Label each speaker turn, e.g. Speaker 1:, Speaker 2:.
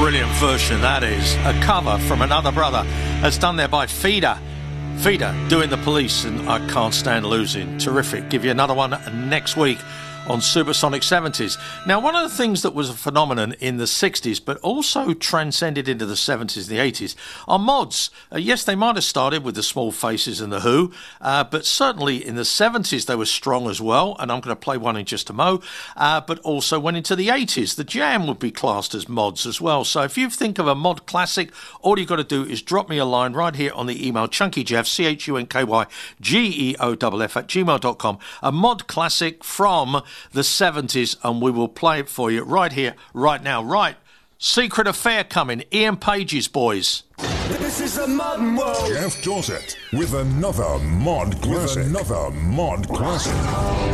Speaker 1: brilliant version, that is. A cover from Another Brother. That's done there by Feeder. Feeder doing The Police and I Can't Stand Losing. Terrific. Give you another one next week on Supersonic 70s. Now, one of the things that was a phenomenon in the 60s, but also transcended into the 70s and the 80s, are mods. Yes, they might have started with the Small Faces and the Who, but certainly in the 70s they were strong as well, and I'm going to play one in just a mo, but also went into the 80s. The Jam would be classed as mods as well. So if you think of a mod classic, all you've got to do is drop me a line right here on the email chunkyjeff, CHUNKYGEOFF at gmail.com, a mod classic from the 70s, and we will play it for you right here, right now. Right, Secret Affair coming. Ian Page's Boys.
Speaker 2: This is the modern world.
Speaker 3: Jeff Dorset with another mod classic.